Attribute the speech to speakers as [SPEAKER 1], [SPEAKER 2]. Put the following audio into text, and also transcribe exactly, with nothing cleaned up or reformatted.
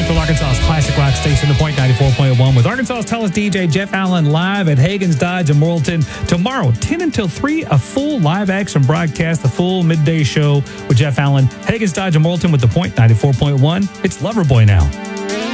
[SPEAKER 1] Central Arkansas's classic rock station, The Point ninety-four point one, with Arkansas's tallest D J, Jeff Allen, live at Hagen's Dodge in Morrilton. Tomorrow, ten until three, a full live-action broadcast, the full midday show with Jeff Allen. Hagen's Dodge in Morrilton with The Point ninety-four point one. It's Loverboy now.